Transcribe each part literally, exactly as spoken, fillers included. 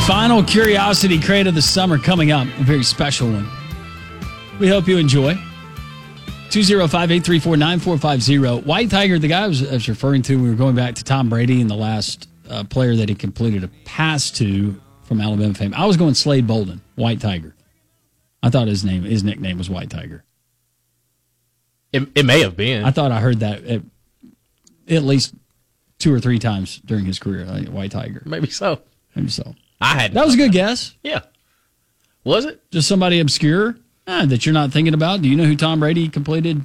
Final Curiosity Crate of the Summer coming up. A very special one. We hope you enjoy. two oh five, eight three four, nine four five zero. White Tiger, the guy I was, I was referring to, we were going back to Tom Brady and the last uh, player that he completed a pass to from Alabama fame. I was going Slade Bolden, White Tiger. I thought his name, his nickname was White Tiger. It, it may have been. I thought I heard that at, at least two or three times during his career, like White Tiger. Maybe so. Maybe so. I had That was a good guess. Yeah. Was it? Just somebody obscure ah, that you're not thinking about. Do you know who Tom Brady completed?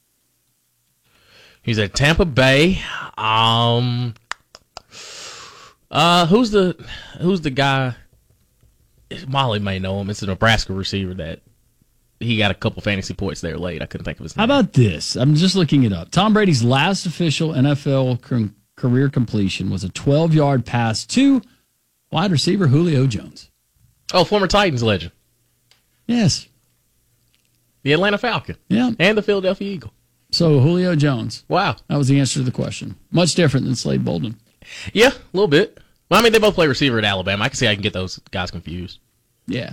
He's at Tampa Bay. Um, uh, who's the who's the guy? Molly may know him. It's a Nebraska receiver that he got a couple fantasy points there late. I couldn't think of his name. How about this? I'm just looking it up. Tom Brady's last official N F L c- career completion was a twelve-yard pass to wide receiver Julio Jones. Oh, former Titans legend. Yes. The Atlanta Falcon. Yeah. And the Philadelphia Eagle. So Julio Jones. Wow. That was the answer to the question. Much different than Slade Bolden. Yeah, a little bit. Well, I mean, they both play receiver at Alabama. I can see I can get those guys confused. Yeah.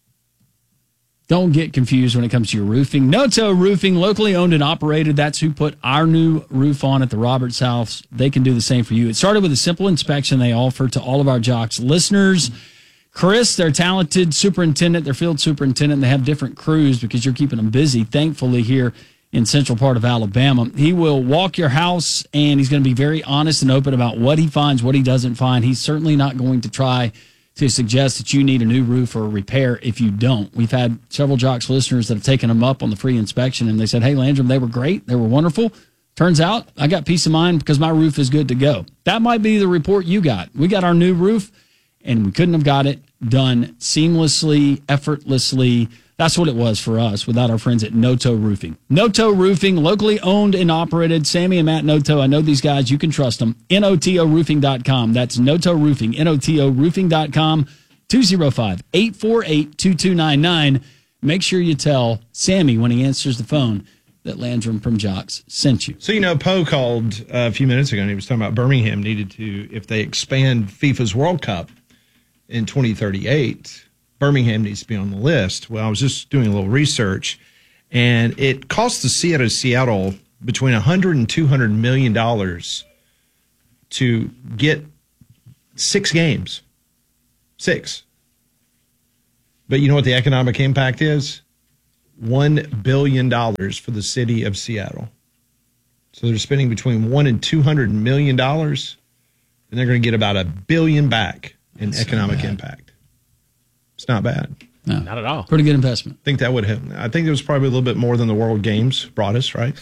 Don't get confused when it comes to your roofing. Noto Roofing, locally owned and operated. That's who put our new roof on at the Roberts House. They can do the same for you. It started with a simple inspection they offer to all of our Jocks listeners. Chris, their talented superintendent, their field superintendent, they have different crews because you're keeping them busy, thankfully, here in central part of Alabama. He will walk your house, and he's going to be very honest and open about what he finds, what he doesn't find. He's certainly not going to try to suggest that you need a new roof or a repair if you don't. We've had several Jocks listeners that have taken them up on the free inspection, and they said, hey, Landrum, they were great. They were wonderful. Turns out I got peace of mind because my roof is good to go. That might be the report you got. We got our new roof, and we couldn't have got it done seamlessly, effortlessly. That's what it was for us without our friends at Noto Roofing. Noto Roofing, locally owned and operated. Sammy and Matt Noto, I know these guys. You can trust them. N O T O roofing dot com. That's Noto Roofing, N O T O roofing dot com, two oh five, eight four eight, two two nine nine. Make sure you tell Sammy when he answers the phone that Landrum from Jocks sent you. So, you know, Poe called uh, a few minutes ago, and he was talking about Birmingham needed to, if they expand FIFA's World Cup in twenty thirty-eight, Birmingham needs to be on the list. Well, I was just doing a little research, and it costs the city of Seattle between one hundred and two hundred million dollars to get six games. Six. But you know what the economic impact is? one billion dollars for the city of Seattle. So they're spending between one and two hundred million dollars, and they're going to get about a billion back in That's economic impact. It's not bad. No, not at all. Pretty good investment. I think that would have. I think it was probably a little bit more than the World Games brought us, right?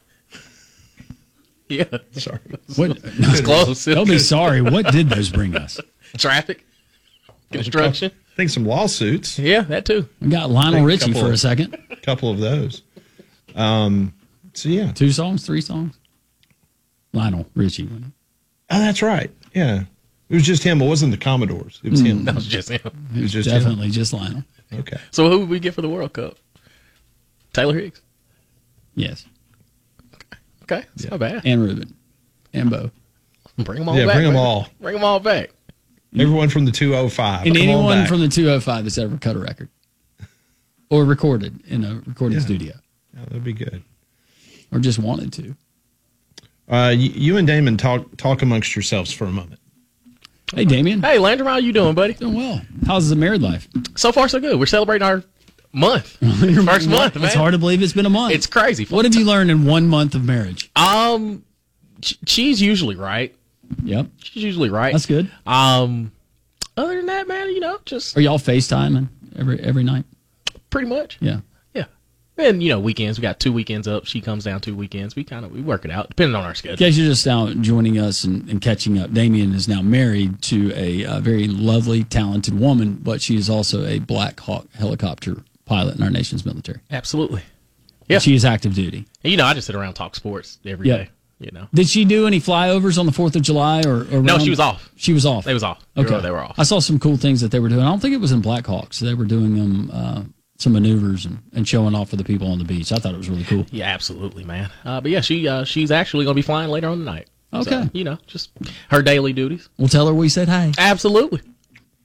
Yeah. Sorry. What, it's close. Don't be sorry. What did those bring us? Traffic. Construction. I think some lawsuits. Yeah, that too. We got Lionel Richie for a second. A couple of those. Um, so, yeah. Two songs, three songs? Lionel Richie. Oh, that's right. Yeah. It was just him. It wasn't the Commodores. It was Mm. him. That was just him. It was just Definitely him. just Lionel. Okay. So who would we get for the World Cup? Taylor Hicks? Yes. Okay, that's yeah. not bad. And Ruben. And Bo. Bring them all yeah, back. bring them man. all. Bring them all back. Everyone from the two oh five. And Come anyone from the two oh five that's ever cut a record. Or recorded in a recording Yeah. studio. Yeah, that'd be good. Or just wanted to. Uh, you, you and Damon talk talk amongst yourselves for a moment. Hey, Damien. Hey, Landrum, how you doing, buddy? Doing well. How's the married life? So far, so good. We're celebrating our month. First month, man. It's hard to believe it's been a month. It's crazy. What have you learned in one month of marriage? Um, sh- she's usually right. Yep. She's usually right. That's good. Um, other than that, man, you know, just Are y'all FaceTiming every every night? pretty much. Yeah. Yeah. And, you know, weekends. We got two weekends up. She comes down two weekends. We kind of, we work it out, depending on our In schedule. case you're just now joining us and, and catching up, Damien is now married to a, uh very lovely, talented woman, but she is also a Black Hawk helicopter pilot in our nation's military. Absolutely. Yeah. She is active duty. And, you know, I just sit around and talk sports every Yeah. day. You know. Did she do any flyovers on the fourth of July? or, or No, around- she was off. She was off. They was off. They Okay. were, they were off. I saw some cool things that they were doing. I don't think it was in Blackhawks. They were doing them, uh, some maneuvers and, and showing off for the people on the beach. I thought it was really cool. Yeah, absolutely, man. Uh, but yeah, she uh, she's actually going to be flying later on tonight. Okay. So, you know, just her daily duties. We'll tell her we said hi. Absolutely.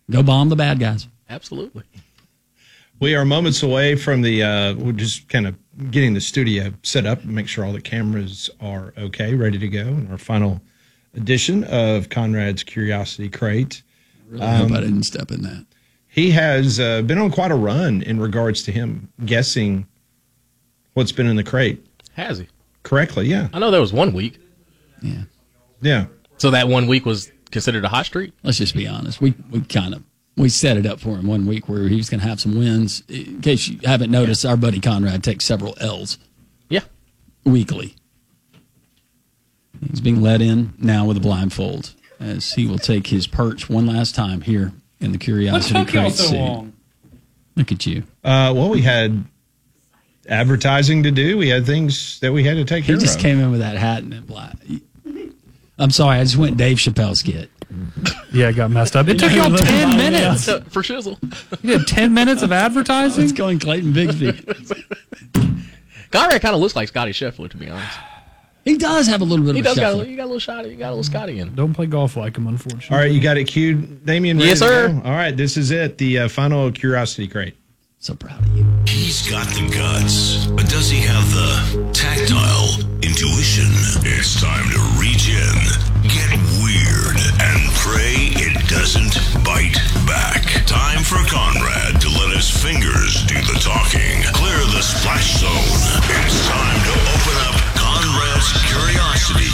Go bomb the bad guys. Absolutely. We are moments away from the, uh, we're just kind of getting the studio set up and make sure all the cameras are okay, ready to go in our final edition of Conrad's Curiosity Crate. I really um, hope I didn't step in that. He has uh, been on quite a run in regards to him guessing what's been in the crate. Has he? Correctly, yeah. I know there was one week. Yeah. Yeah. So that one week was considered a hot streak? Let's just be honest. We we kind of we set it up for him one week where he was going to have some wins. In case you haven't noticed, yeah. Our buddy Conrad takes several L's. Yeah. Weekly. He's being let in now with a blindfold as he will take his perch one last time here in the Curiosity What took y'all Crate so suit. long? Look at you. Uh, well, we had advertising to do. We had things that we had to take He care just of. came in with that hat and that black. I'm sorry, I just went Dave Chappelle skit. Yeah, it got messed up. It took y'all ten minutes. For shizzle. You did ten minutes of advertising? It's going Clayton Bigsby. Conrad kind of looks like Scotty Scheffler, to be honest. He does have a little bit He of a does got a, shuffle. little- you got a little shot. You got a little Scotty in. Don't play golf like him, unfortunately. All right, you got it queued, Damien? ready Yes, to sir. go? All right, this is it, the uh, final Curiosity Crate. So proud of you. He's got the guts, but does he have the tactile intuition? It's time to reach in, get weird, and pray it doesn't bite back. Time for Conrad to let his fingers do the talking. Clear the splash zone. It's time to open up Conrad's Curiosity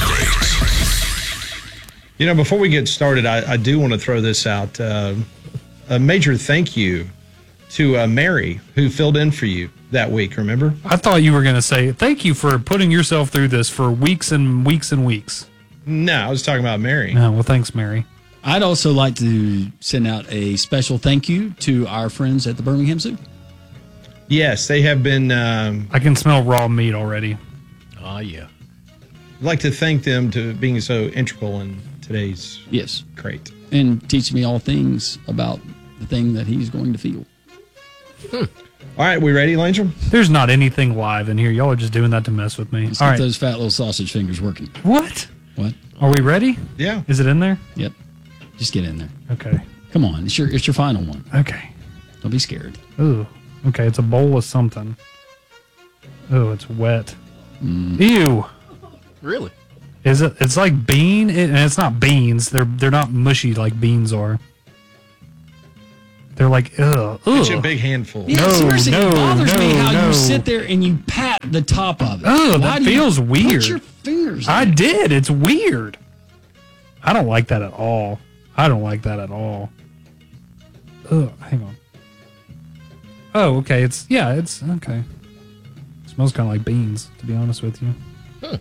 Crate. You know, before we get started, I, I do want to throw this out. Uh, a major thank you to uh, Mary, who filled in for you that week, remember? I thought you were going to say, thank you for putting yourself through this for weeks and weeks and weeks. No, I was talking about Mary. No, well, thanks, Mary. I'd also like to send out a special thank you to our friends at the Birmingham Zoo. Yes, they have been. Um, I can smell raw meat already. Oh, yeah. I'd like to thank them to being so integral in today's Yes. crate. And teach me all things about the thing that he's going to feel. All right, we ready, Landrum? There's not anything live in here. Y'all are just doing that to mess with me. Let's All get right. those fat little sausage fingers working. What? What? Are we ready? Yeah. Is it in there? Yep. Just get in there. Okay. Come on. It's your, it's your final one. Okay. Don't be scared. Ooh. Okay, it's a bowl of something. Oh, it's wet. Ew. Really? Is it? It's like bean, it, and it's not beans. They're they're not mushy like beans are. They're like ugh. It's a ugh. big handful. Yeah, No, seriously, no, it bothers me no, how no. you sit there and you pat the top of it. Oh, Why that do you feels weird. Put your fingers in I it? did. It's weird. I don't like that at all. I don't like that at all. Ugh. Hang on. Oh, okay. It's yeah. It's okay. It smells kind of like beans, to be honest with you. Huh.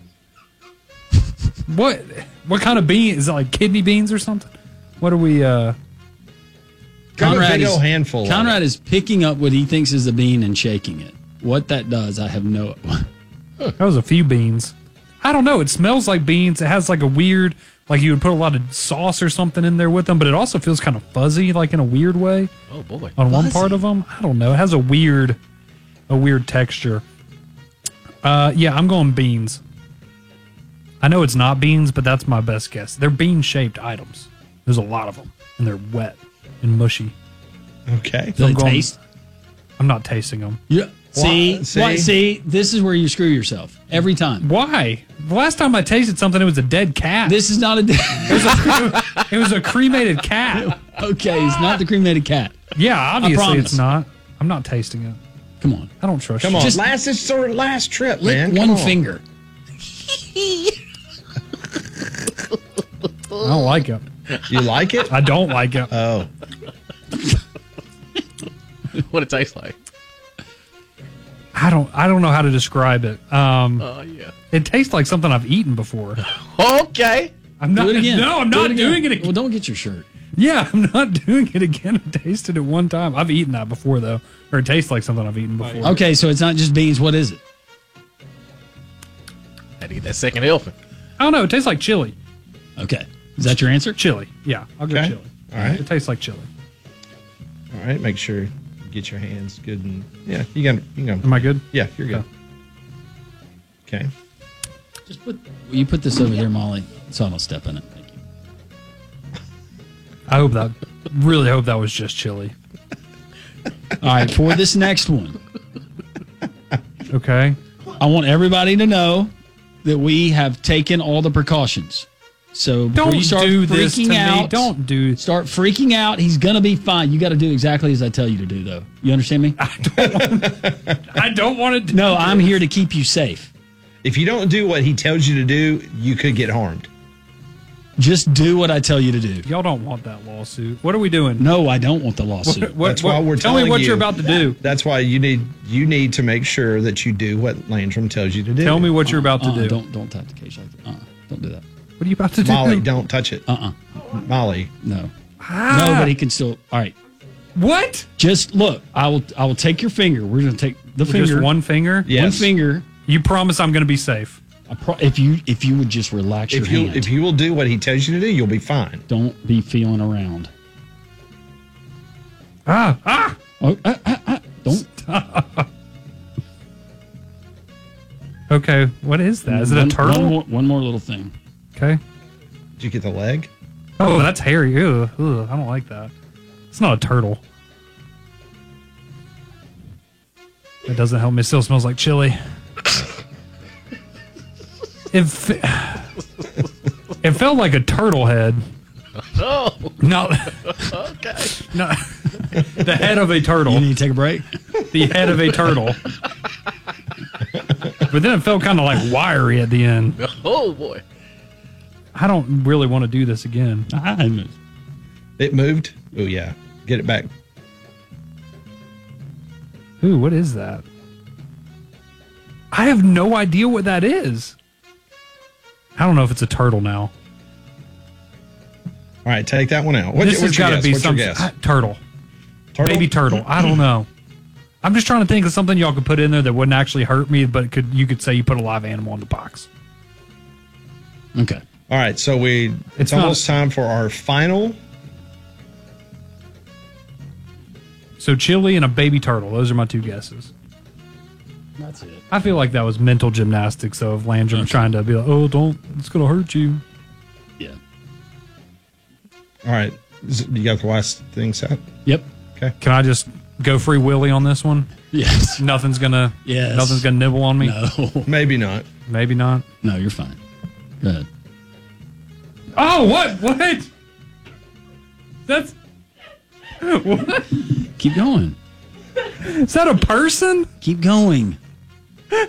What? What kind of bean? Is it like kidney beans or something? What are we? uh Got a big is, old handful. of Conrad it. is picking up what he thinks is a bean and shaking it. What that does, I have no. That was a few beans. I don't know. It smells like beans. It has like a weird, like you would put a lot of sauce or something in there with them, but it also feels kind of fuzzy, like in a weird way. Oh, boy. On one Fuzzy? part of them. I don't know. It has a weird, a weird texture. Uh, yeah, I'm going beans. I know it's not beans, but that's my best guess. They're bean-shaped items. There's a lot of them, and they're wet and mushy. Okay. Does it going- taste? I'm not tasting them. Yeah. See, Why- see? What, see, this is where you screw yourself every time. Why? The last time I tasted something, it was a dead cat. This is not a. it was a cremated cat. Okay, it's not the cremated cat. Yeah, obviously promise. it's not. I'm not tasting it. Come on, I don't trust Come you. on. Just- last, it's our last trip, lick man. Come one on. finger. I don't like it. You like it? I don't like it. Oh. What it tastes like. I don't. I don't know how to describe it. Um, Oh, yeah. it tastes like something I've eaten before. Okay. I'm not. Do it again. No, I'm Do not again. doing it again. Well, don't get your shirt. Yeah, I'm not doing it again. I tasted it one time. I've eaten that before though, or it tastes like something I've eaten before. Okay, so it's not just beans. What is it? I need that second helping. I don't know. It tastes like chili. Okay, is that your answer? Chili. Yeah, I'll go Okay. chili. All right. It tastes like chili. All right. Make sure you get your hands good and yeah. You got. You got. Am I good? Yeah, you're good. Okay. Just put. Will you put this over here, Molly? So I don't step in it. Thank you. I hope that Really hope that was just chili. All right, for this next one, Okay. I want everybody to know that we have taken all the precautions. So before Don't you start do freaking this to out, me. Don't do. start freaking out. He's gonna be fine. You got to do exactly as I tell you to do, though. You understand me? I don't want to. Do No, I'm here to keep you safe. If you don't do what he tells you to do, you could get harmed. Just do what I tell you to do. Y'all don't want that lawsuit. What are we doing? No, I don't want the lawsuit. What, That's what- why we're tell me telling what you. you're about to do. That's why you need you need to make sure that you do what Landrum tells you to do. Tell me what you're about to Uh-uh, do. Don't don't tap the cage like that. Uh-uh, don't do that. What are you about to do? Molly, don't touch it. Uh-uh. Molly. No. Ah. No, but he can still. All right. What? Just look. I will. I will take your finger. We're gonna take the finger. Just one finger? Yeah. One Yes. finger. You promise I'm going to be safe. I pro- if you if you would just relax your If you hand. if you will do what he tells you to do, you'll be fine. Don't be feeling around. Ah, ah. Oh, ah, ah, ah. Don't. Okay, what is that? Is it a One- turtle? One more, one more little thing. Okay. Did you get the leg? Oh, that's hairy. Ew, ugh, I don't like that. It's not a turtle. It doesn't help me. It still smells like chili. It, fe- it felt like a turtle head. Oh, No, okay. no, the head of a turtle. You need to take a break. The head of a turtle. But then it felt kind of like wiry at the end. Oh boy. I don't really want to do this again. I- It moved? Oh yeah. Get it back. Ooh, what is that? I have no idea what that is. I don't know if it's a turtle now. All right, take that one out. What, This what's has your got to guess? be What's your something. guess? ah, turtle. Turtle? Baby turtle. I don't know. I'm just trying to think of something y'all could put in there that wouldn't actually hurt me, but could you could say you put a live animal in the box. okay. All right, so we it's, It's not- almost time for our final. So chili and a baby turtle. Those are my two guesses. That's it. I feel like that was mental gymnastics, though, of Landrum trying to be like, oh, don't, it's going to hurt you. Yeah. All right, is it- you got the last thing set? Yep. Okay. Can I just go free willy on this one? Yes. Nothing's gonna, Yes. nothing's gonna nibble on me. No. Maybe not. Maybe not. No, you're fine. Go ahead. Oh, what? What? That's what? Keep going. Is that a person? Keep going.